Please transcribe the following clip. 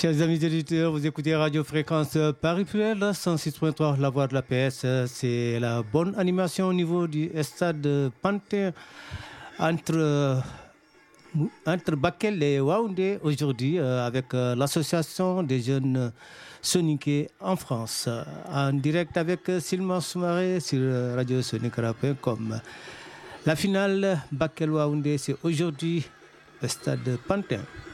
Chers amis auditeurs, vous écoutez Radio Fréquence Paris Pluriel 106.3, la voix de la PS. C'est la bonne animation au niveau du stade Panthéon entre Bakel et Waoundé aujourd'hui avec l'association des jeunes soniqués en France. En direct avec Sylvain Soumaré sur radiosonicara.com. La finale Bakel-Waoundé, c'est aujourd'hui au stade Panthéon.